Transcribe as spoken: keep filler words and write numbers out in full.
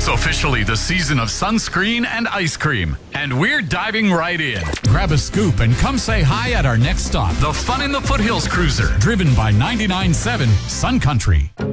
officially the season of sunscreen and ice cream, and we're diving right in. Grab a scoop and come say hi at our next stop. The Fun in the Foothills Cruiser, driven by ninety-nine point seven Sun Country.